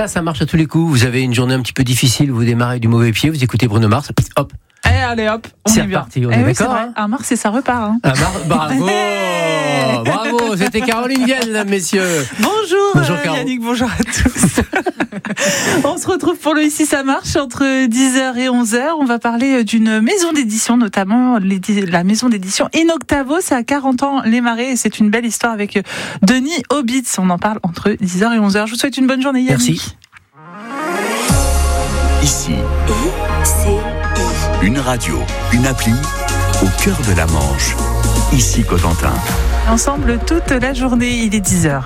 ça marche à tous les coups. Vous avez une journée un petit peu difficile, vous démarrez du mauvais pied, vous écoutez Bruno Mars, hop. Allez hop, on c'est est bien. reparti, on est d'accord, hein. Un Mars et ça repart. Hein. Bravo, bravo, c'était Caroline Vienne, mesdames, messieurs. Bonjour Yannick, bonjour à tous. On se retrouve pour le Ici ça marche entre 10h et 11h. On va parler d'une maison d'édition, notamment la maison d'édition In Octavo. C'est à 40 ans les Marais et c'est une belle histoire avec Denis Obitz. On en parle entre 10h et 11h. Je vous souhaite une bonne journée Yannick. Merci. Ici, une radio, une appli au cœur de la Manche. Ici Cotentin. Ensemble toute la journée, il est 10h.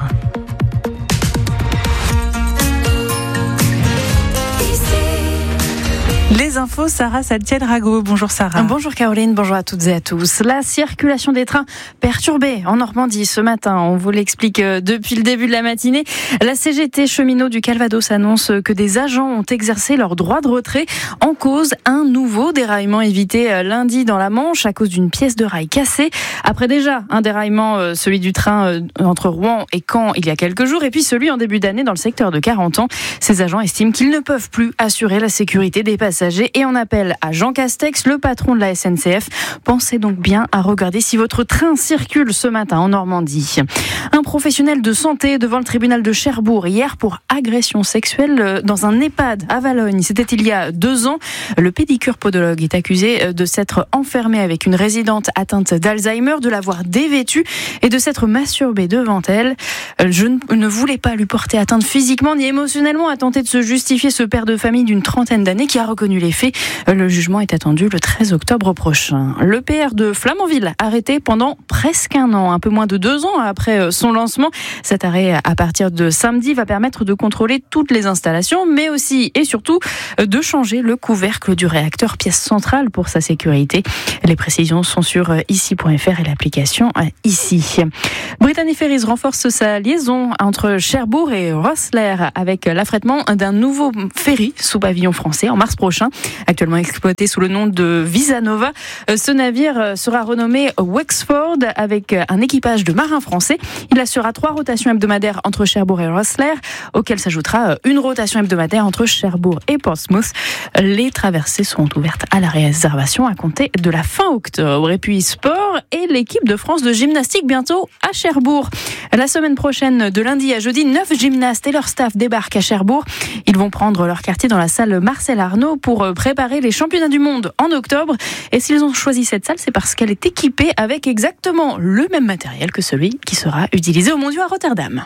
Les infos, Sarah Saltiel-Rago. Bonjour Sarah. Bonjour Caroline, bonjour à toutes et à tous. La circulation des trains perturbée en Normandie ce matin. On vous l'explique depuis le début de la matinée. La CGT cheminots du Calvados annonce que des agents ont exercé leur droit de retrait en cause un nouveau déraillement évité lundi dans la Manche à cause d'une pièce de rail cassée. Après déjà un déraillement, celui du train entre Rouen et Caen il y a quelques jours et puis celui en début d'année dans le secteur de 40 ans. Ces agents estiment qu'ils ne peuvent plus assurer la sécurité des passagers. Et on appelle à Jean Castex, le patron de la SNCF. Pensez donc bien à regarder si votre train circule ce matin en Normandie. Un professionnel de santé devant le tribunal de Cherbourg hier pour agression sexuelle dans un EHPAD à Valognes. C'était il y a 2 ans. Le pédicure-podologue est accusé de s'être enfermé avec une résidente atteinte d'Alzheimer, de l'avoir dévêtue et de s'être masturbé devant elle. Je ne voulais pas lui porter atteinte physiquement ni émotionnellement, a tenté de se justifier ce père de famille d'une trentaine d'années qui a reconnu les faits. Le jugement est attendu le 13 octobre prochain. Le PR de Flamanville, arrêté pendant presque 1 an, un peu moins de 2 ans après son lancement. Cet arrêt, à partir de samedi, va permettre de contrôler toutes les installations, mais aussi et surtout de changer le couvercle du réacteur, pièce centrale pour sa sécurité. Les précisions sont sur ici.fr et l'application Ici. Brittany Ferries renforce sa liaison entre Cherbourg et Rosslare avec l'affrètement d'un nouveau ferry sous pavillon français en mars prochain. Actuellement exploité sous le nom de Visanova, ce navire sera renommé Wexford avec un équipage de marins français. Il assurera 3 rotations hebdomadaires entre Cherbourg et Rosslare, auxquelles s'ajoutera une rotation hebdomadaire entre Cherbourg et Portsmouth. Les traversées seront ouvertes à la réservation à compter de la fin octobre. Et puis sport et l'équipe de France de gymnastique bientôt à Cherbourg. La semaine prochaine, de lundi à jeudi, 9 gymnastes et leur staff débarquent à Cherbourg. Ils vont prendre leur quartier dans la salle Marcel Arnaud pour préparer les championnats du monde en octobre. Et s'ils ont choisi cette salle, c'est parce qu'elle est équipée avec exactement le même matériel que celui qui sera utilisé aux Mondiaux à Rotterdam.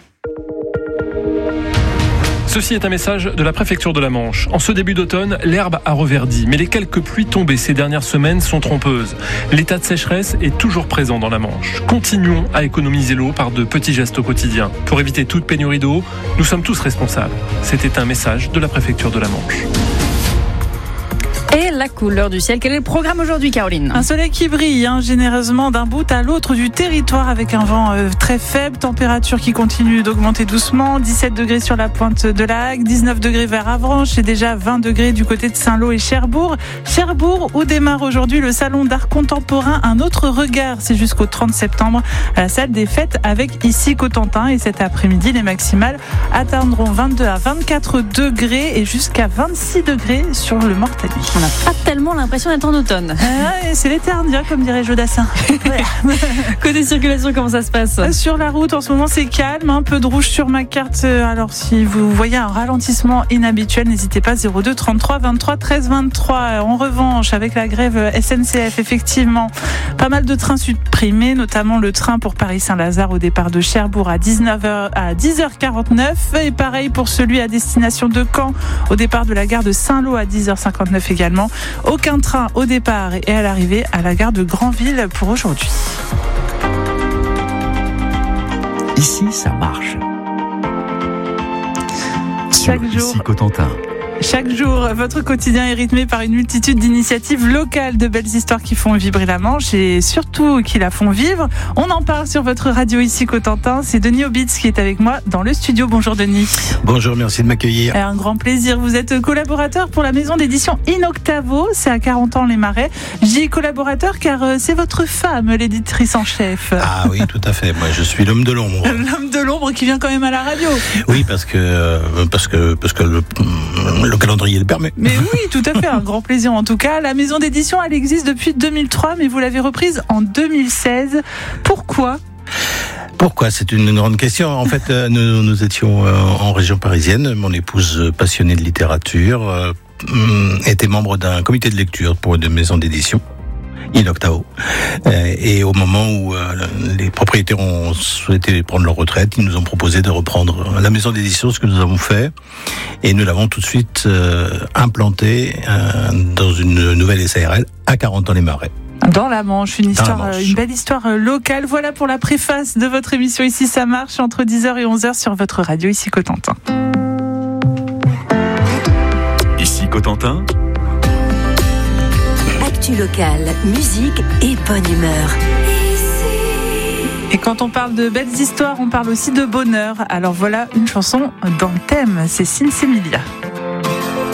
Ceci est un message de la préfecture de la Manche. En ce début d'automne, l'herbe a reverdi, mais les quelques pluies tombées ces dernières semaines sont trompeuses. L'état de sécheresse est toujours présent dans la Manche. Continuons à économiser l'eau par de petits gestes au quotidien. Pour éviter toute pénurie d'eau, nous sommes tous responsables. C'était un message de la préfecture de la Manche. Et la couleur du ciel. Quel est le programme aujourd'hui, Caroline ? Un soleil qui brille généreusement d'un bout à l'autre du territoire avec un vent très faible, température qui continue d'augmenter doucement, 17 degrés sur la pointe de la Hague, 19 degrés vers Avranches et déjà 20 degrés du côté de Saint-Lô et Cherbourg. Cherbourg où démarre aujourd'hui le salon d'art contemporain Un autre regard. C'est jusqu'au 30 septembre à la salle des fêtes avec Ici Cotentin. Et cet après-midi, les maximales atteindront 22 à 24 degrés et jusqu'à 26 degrés sur le Mortagne. On n'a pas tellement l'impression d'être en automne. C'est l'éternel, comme dirait Jodassin. Côté circulation, comment ça se passe ? Sur la route, en ce moment, c'est calme. Un peu de rouge sur ma carte. Alors, si vous voyez un ralentissement inhabituel, n'hésitez pas. 02 33 23 13 23. En revanche, avec la grève SNCF, effectivement, pas mal de trains supprimés, notamment le train pour Paris-Saint-Lazare au départ de Cherbourg à 10h49. Et pareil pour celui à destination de Caen au départ de la gare de Saint-Lô à 10h59 également. Aucun train au départ et à l'arrivée à la gare de Granville pour aujourd'hui. Ici, ça marche. Chaque jour. Ici Cotentin. Chaque jour, votre quotidien est rythmé par une multitude d'initiatives locales, de belles histoires qui font vibrer la Manche et surtout qui la font vivre. On en parle sur votre radio ici Cotentin. C'est Denis Obitz qui est avec moi dans le studio. Bonjour Denis. Bonjour, merci de m'accueillir. Un grand plaisir. Vous êtes collaborateur pour la maison d'édition In Octavo. C'est à 40 ans les Marais. Je dis collaborateur car c'est votre femme, l'éditrice en chef. Ah oui, tout à fait. Moi, je suis l'homme de l'ombre. L'homme de l'ombre qui vient quand même à la radio. Oui, parce que le calendrier le permet. Mais oui, tout à fait. Un grand plaisir en tout cas. La maison d'édition, elle existe depuis 2003, mais vous l'avez reprise en 2016. Pourquoi ? C'est une grande question. En fait, nous étions en région parisienne. Mon épouse, passionnée de littérature, était membre d'un comité de lecture pour une maison d'édition, In Octavo. Et au moment où les propriétaires ont souhaité prendre leur retraite, ils nous ont proposé de reprendre la maison d'édition, ce que nous avons fait. Et nous l'avons tout de suite implantée dans une nouvelle SARL à 40 ans les Marais. Dans la Manche, une belle histoire locale. Voilà pour la préface de votre émission Ici ça marche, entre 10h et 11h sur votre radio ici Cotentin. Ici Cotentin. Actu locale, musique et bonne humeur. Et quand on parle de belles histoires, on parle aussi de bonheur. Alors voilà une chanson dans le thème, c'est Sinsemilia.